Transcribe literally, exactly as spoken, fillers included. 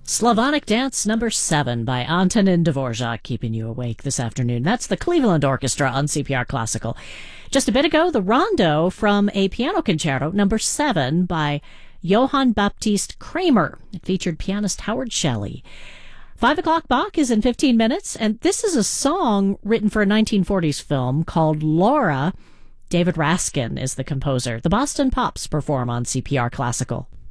Slavonic Dance number seven by Antonin Dvorak, keeping you awake this afternoon. That's the Cleveland Orchestra on C P R Classical. Just a bit ago, the Rondo from a piano concerto, number seven by Johann Baptist Kramer. It featured pianist Howard Shelley. Five o'clock Bach is in fifteen minutes, and this is a song written for a nineteen forties film called Laura. David Raskin is the composer. The Boston Pops perform on C P R Classical.